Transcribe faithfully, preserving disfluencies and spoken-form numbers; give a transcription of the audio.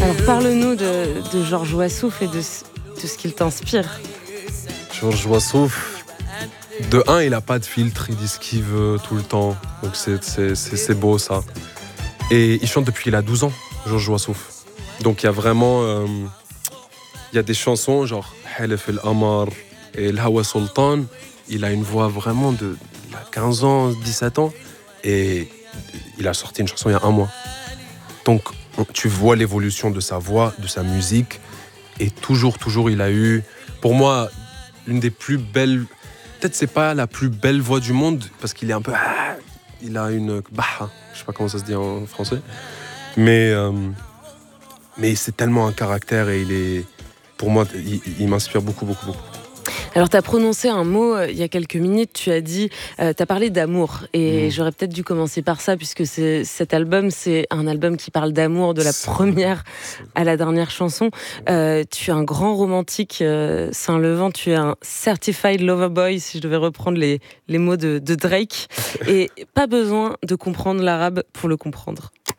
Alors parle-nous de, de Georges Wassouf et de, de ce qu'il t'inspire. Georges Wassouf, de un, il a pas de filtre, il dit ce qu'il veut tout le temps, donc c'est, c'est, c'est, c'est beau ça. Et il chante depuis qu'il a douze ans, Georges Wassouf. Donc il y a vraiment, euh, il y a des chansons genre Halef El Amar et El Hawa Sultan. Il a une voix vraiment de il a quinze ans, dix-sept ans, et il a sorti une chanson il y a un mois. Donc tu vois l'évolution de sa voix, de sa musique, et toujours, toujours il a eu, pour moi, l'une des plus belles. Peut-être c'est pas la plus belle voix du monde parce qu'il est un peu, ah, il a une bah, je sais pas comment ça se dit en français, mais euh, mais c'est tellement un caractère et il est, pour moi, il, il m'inspire beaucoup, beaucoup, beaucoup. Alors, tu as prononcé un mot euh, il y a quelques minutes, tu as dit, euh, tu as parlé d'amour. Et mmh. j'aurais peut-être dû commencer par ça, puisque c'est, cet album, c'est un album qui parle d'amour de la c'est première vrai. à la dernière chanson. Euh, tu es un grand romantique, euh, Saint-Levant, tu es un certified lover boy, si je devais reprendre les, les mots de, de Drake. Et pas besoin de comprendre l'arabe pour le comprendre. Allô ?